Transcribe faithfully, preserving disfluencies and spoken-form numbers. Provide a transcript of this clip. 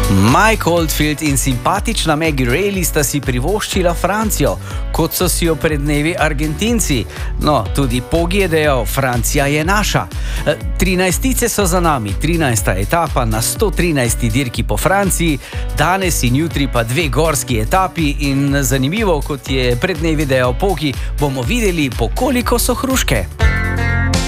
Mike Oldfield in simpatična Maggie Reilly sta si privoščila Francijo, kot so si jo pred dnevi Argentinci. No, tudi Poggi je dejal, Francija je naša. trinajstice so za nami, trinajsta etapa na sto trinajsti dirki po Franciji, danes in jutri pa dve gorski etapi in zanimivo, kot je pred dnevi dejal Poggi, bomo videli, po koliko so hruške.